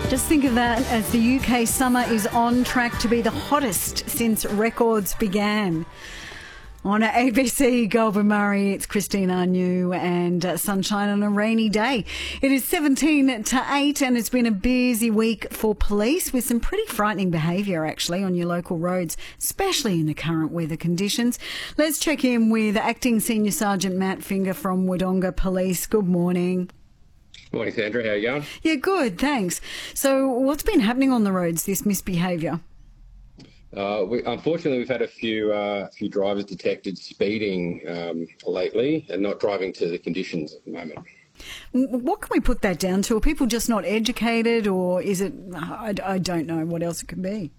Just think of that as the UK summer is on track to be the hottest since records began. On ABC Goulburn Murray, it's Christine Arnew and sunshine on a rainy day. It is 17 to 8 and it's been a busy week for police with some pretty frightening behaviour actually on your local roads, especially in the current weather conditions. Let's check in with Acting Senior Sergeant Matt Finger from Wodonga Police. Good morning. Morning, Sandra. How are you going? Yeah, good, thanks. So what's been happening on the roads, this misbehaviour? Unfortunately, we've had a few drivers detected speeding lately and not driving to the conditions at the moment. What can we put that down to? Are people just not educated, or is it, I don't know what else it could be?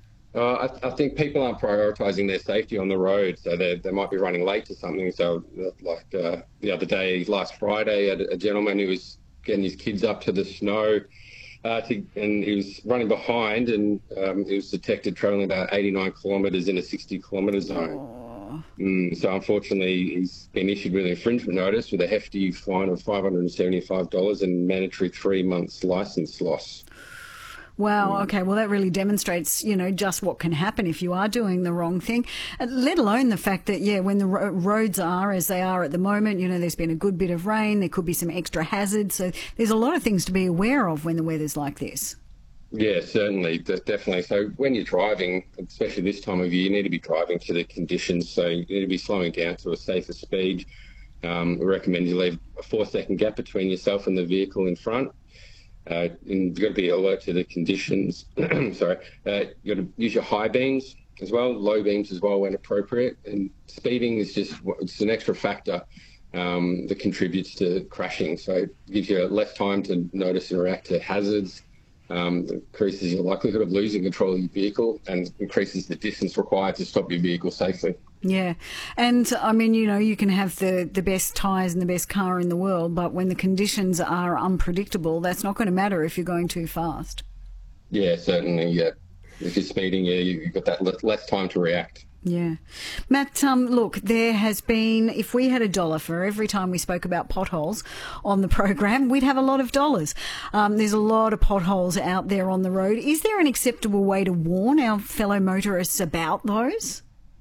I think people aren't prioritising their safety on the road, so they might be running late to something. So like the other day, last Friday, a gentleman who was getting his kids up to the snow, and he was running behind, and he was detected travelling about 89 kilometres in a 60-kilometre zone. So unfortunately, he's been issued with an infringement notice with a hefty fine of $575 and mandatory 3 months licence loss. Wow, okay, well that really demonstrates, just what can happen if you are doing the wrong thing, let alone the fact that, when the roads are as they are at the moment, there's been a good bit of rain, there could be some extra hazards, so there's a lot of things to be aware of when the weather's like this. Yeah, certainly, definitely. So when you're driving, especially this time of year, you need to be driving to the conditions, so you need to be slowing down to a safer speed. We recommend you leave a 4-second gap between yourself and the vehicle in front. And you've got to be alert to the conditions. You've got to use your high beams as well, low beams as well when appropriate. And speeding is it's an extra factor that contributes to crashing. So it gives you less time to notice and react to hazards, increases your likelihood of losing control of your vehicle, and increases the distance required to stop your vehicle safely. Yeah. And I mean, you can have the best tyres and the best car in the world, but when the conditions are unpredictable, that's not going to matter if you're going too fast. Yeah, certainly. Yeah. If you're speeding, you've got that less time to react. Yeah. Matt, look, there has been, if we had $1 for every time we spoke about potholes on the program, we'd have a lot of dollars. There's a lot of potholes out there on the road. Is there an acceptable way to warn our fellow motorists about those?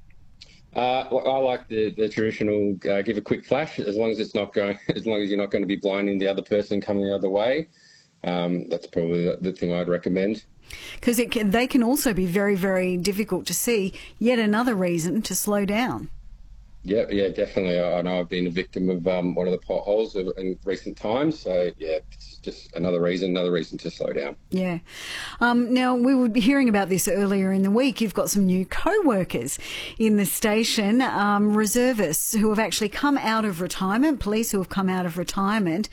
I like the traditional give a quick flash, as long as you're not going to be blinding the other person coming the other way. That's probably the thing I'd recommend. Because they can also be very, very difficult to see. Yet another reason to slow down. Yeah, definitely. I know I've been a victim of one of the potholes in recent times. So, it's just another reason to slow down. Yeah. Now, we were hearing about this earlier in the week. You've got some new co-workers in the station, reservists who have actually come out of retirement, police who have come out of retirement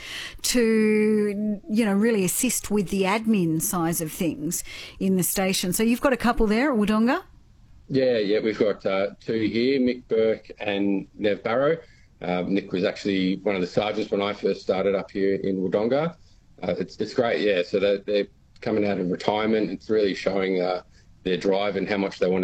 to, really assist with the admin size of things in the station. So you've got a couple there at Wodonga? Yeah, we've got two here, Mick Burke and Nev Barrow. Nick was actually one of the sergeants when I first started up here in Wodonga. It's great, yeah. So they're coming out of retirement. It's really showing their drive and how much they want to